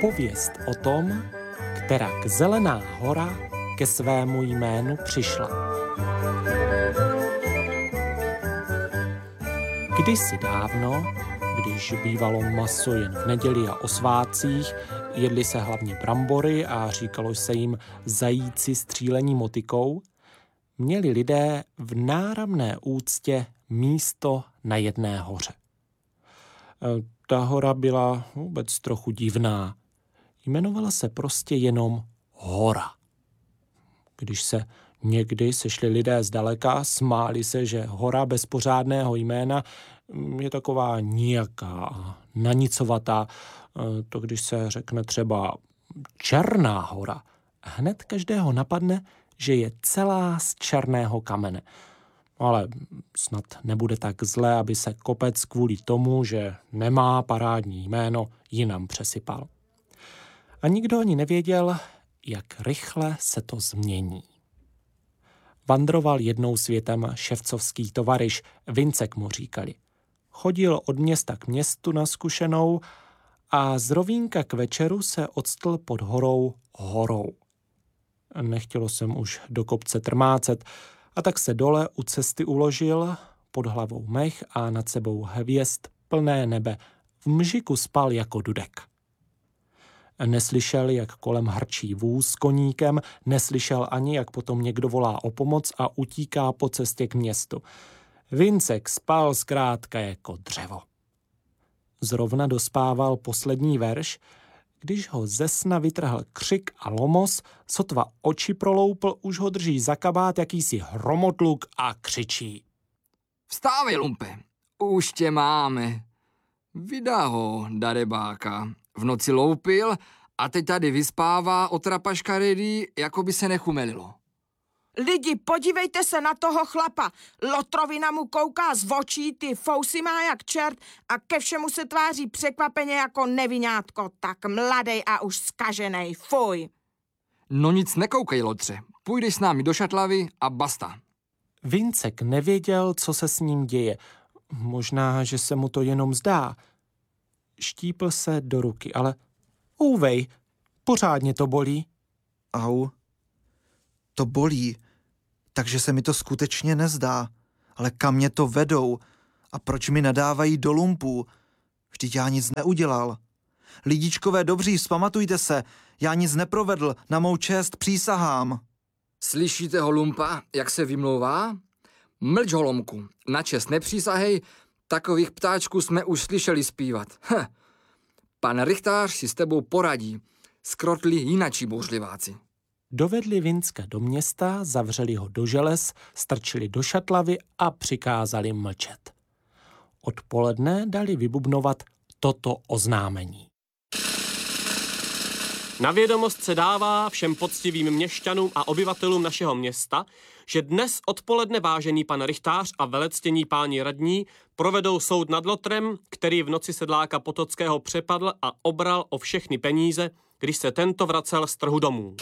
Pověst o tom, kterak Zelená hora ke svému jménu přišla. Kdysi dávno, když bývalo maso jen v neděli a o svátcích, jedli se hlavně brambory a říkalo se jim zajíci střílení motykou, měli lidé v náramné úctě místo na jedné hoře. Ta hora byla vůbec trochu divná. Jmenovala se prostě jenom Hora. Když se někdy sešli lidé zdaleka, smáli se, že hora bez pořádného jména je taková nijaká, nanicovatá. To když se řekne třeba Černá hora, hned každého napadne, že je celá z černého kamene. Ale snad nebude tak zlé, aby se kopec kvůli tomu, že nemá parádní jméno, jinam přesypal. A nikdo ani nevěděl, jak rychle se to změní. Vandroval jednou světem ševcovský tovaryš, Vincek mu říkali. Chodil od města k městu na zkušenou a z rovínka k večeru se octl pod horou. Nechtělo se mu už do kopce trmácet, a tak se dole u cesty uložil, pod hlavou mech a nad sebou hvězd plné nebe. V mžiku spal jako dudek. Neslyšel, jak kolem hrčí vůz s koníkem, neslyšel ani, jak potom někdo volá o pomoc a utíká po cestě k městu. Vincek spal zkrátka jako dřevo. Zrovna dospával poslední verš, když ho ze sna vytrhl křik a lomos, sotva oči proloupl, už ho drží za kabát jakýsi hromotluk a křičí. Vstávej, lumpe, už tě máme. Vydá ho, darebáka. V noci loupil a teď tady vyspává otrapa škaredý, jako by se nechumelilo. Lidi, podívejte se na toho chlapa. Lotrovina mu kouká z očí, ty fousy má jak čert a ke všemu se tváří překvapeně jako nevinátko. Tak mladej a už zkaženej, fuj. No nic nekoukej, Lotře. Půjdeš s námi do šatlavy a basta. Vincek nevěděl, co se s ním děje. Možná, že se mu to jenom zdá. Štípl se do ruky, ale úvej, pořádně to bolí. Au, to bolí, takže se mi to skutečně nezdá. Ale kam mě to vedou a proč mi nadávají do lumpů? Vždyť já nic neudělal. Lidičkové dobří, vzpamatujte se, já nic neprovedl, na mou čest přísahám. Slyšíte ho, lumpa, jak se vymlouvá? Mlč, holomku, na čest nepřísahej, takových ptáčků jsme už slyšeli zpívat. Pan rychtář si s tebou poradí, skrotli jinačí bouřliváci. Dovedli Vincka do města, zavřeli ho do želez, strčili do šatlavy a přikázali mlčet. Odpoledne dali vybubnovat toto oznámení. Na vědomost se dává všem poctivým měšťanům a obyvatelům našeho města, že dnes odpoledne vážený pan rychtář a velectění páni radní provedou soud nad Lotrem, který v noci sedláka Potockého přepadl a obral o všechny peníze, když se tento vracel z trhu domů.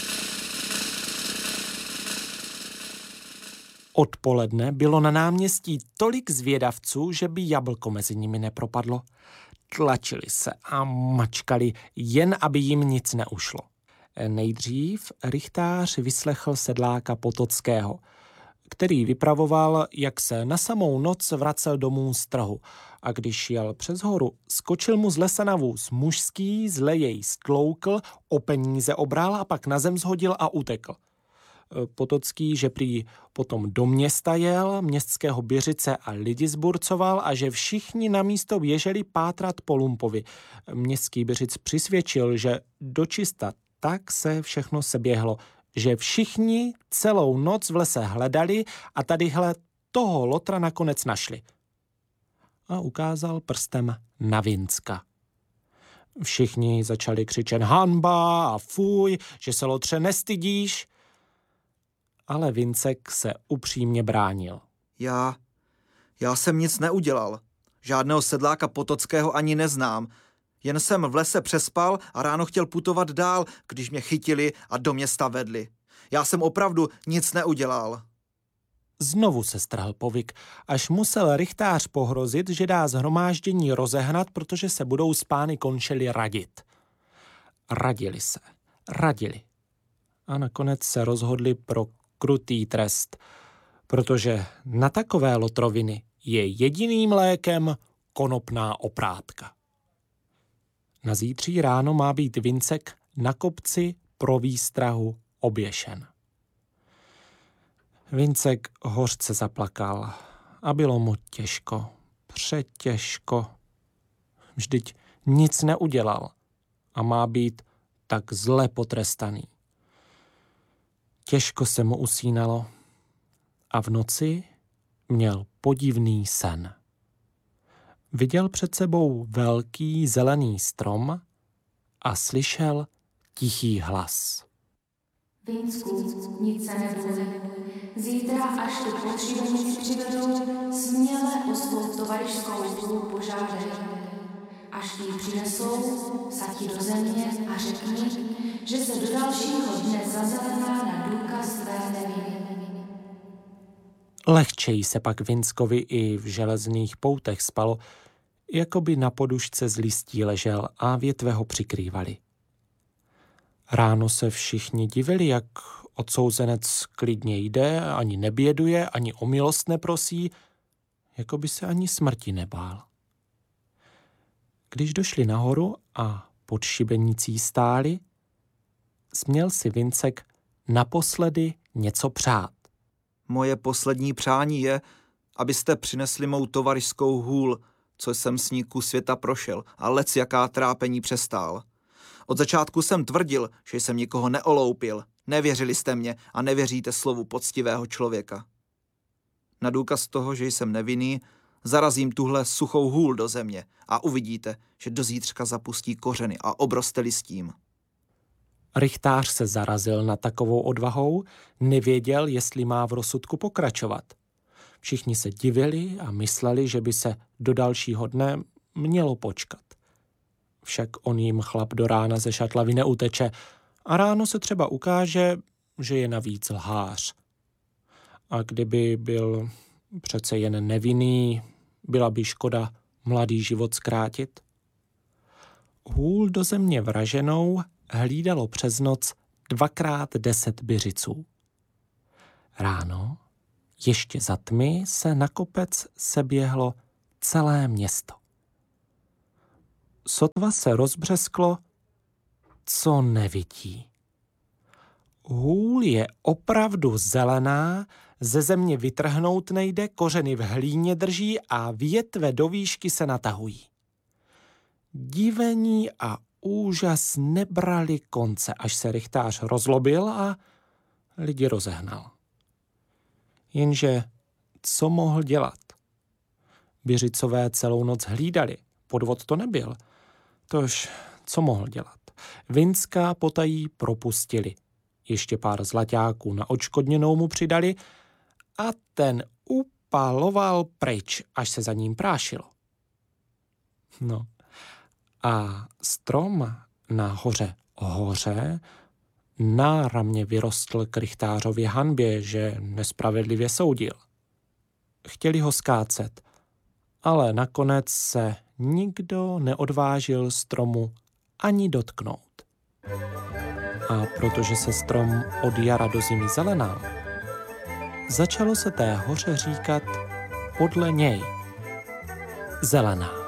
Odpoledne bylo na náměstí tolik zvědavců, že by jablko mezi nimi nepropadlo. Tlačili se a mačkali, jen aby jim nic neušlo. Nejdřív rychtář vyslechl sedláka Potockého, který vypravoval, jak se na samou noc vracel domů z trhu a když jel přes horu, skočil mu z lesa na vůz mužský, zle jej stloukl, o peníze obral a pak na zem shodil a utekl. Potocký, že prý potom do města jel, městského běřice a lidi zburcoval a že všichni na místo běželi pátrat po lumpovi. Městský běřic přisvědčil, že dočista tak se všechno seběhlo, že všichni celou noc v lese hledali a tadyhle toho Lotra nakonec našli. A ukázal prstem na Vincka. Všichni začali křičet hanba a fuj, že se, Lotře, nestydíš. Ale Vincek se upřímně bránil. Já jsem nic neudělal. Žádného sedláka Potockého ani neznám. Jen jsem v lese přespal a ráno chtěl putovat dál, když mě chytili a do města vedli. Já jsem opravdu nic neudělal. Znovu se strhl povyk, až musel rychtář pohrozit, že dá shromáždění rozehnat, protože se budou s pány končeli radit. radili. A nakonec se rozhodli pro krutý trest, protože na takové lotroviny je jediným lékem konopná oprátka. Na zítří ráno má být Vincek na kopci pro výstrahu oběšen. Vincek hořce zaplakal a bylo mu těžko, přetěžko. Vždyť nic neudělal a má být tak zle potrestaný. Těžko se mu usínalo a v noci měl podivný sen. Viděl před sebou velký zelený strom a slyšel tichý hlas. Vincku, nic se neboj. Zítra, až tu potřebnici přivedou, směle o svou tovaryšskou hůl požádej. Až ti ji přinesou, sati do země a řekni, že se do dalšího dne zazelená na důkaz tvé neviny. Lehčeji se pak Vinckovi i v železných poutech spalo, jako by na podušce z listí ležel a větve ho přikrývaly. Ráno se všichni divili, jak odsouzenec klidně jde, ani neběduje, ani o milost neprosí, jako by se ani smrti nebál. Když došli nahoru a pod šibenicí stáli, směl si Vincek naposledy něco přát. Moje poslední přání je, abyste přinesli mou tovaryšskou hůl, co jsem s ní kus světa prošel a lec jaká trápení přestál. Od začátku jsem tvrdil, že jsem nikoho neoloupil, nevěřili jste mě a nevěříte slovu poctivého člověka. Na důkaz toho, že jsem nevinný, zarazím tuhle suchou hůl do země a uvidíte, že do zítřka zapustí kořeny a obroste listím. Rychtář se zarazil na takovou odvahou, nevěděl, jestli má v rozsudku pokračovat. Všichni se divili a mysleli, že by se do dalšího dne mělo počkat. Však on jim chlap do rána ze šatlavy neuteče a ráno se třeba ukáže, že je navíc lhář. A kdyby byl přece jen nevinný, byla by škoda mladý život zkrátit. Hůl do země vraženou hlídalo přes noc 2x10 byřiců. Ráno, ještě za tmy, se na kopec seběhlo celé město. Sotva se rozbřesklo, co nevidí. Hůl je opravdu zelená, ze země vytrhnout nejde, kořeny v hlíně drží a větve do výšky se natahují. Divení a úžas nebrali konce, až se rychtář rozlobil a lidi rozehnal. Jenže co mohl dělat? Byřicové celou noc hlídali, podvod to nebyl. Tož co mohl dělat? Vincka potají propustili. Ještě pár zlaťáků na odškodněnou mu přidali a ten upaloval pryč, až se za ním prášilo. No a strom na hoře náramně vyrostl k rychtářově hanbě, že nespravedlivě soudil. Chtěli ho skácet, ale nakonec se nikdo neodvážil stromu ani dotknout. A protože se strom od jara do zimy zelenal, začalo se té hoře říkat podle něj Zelená.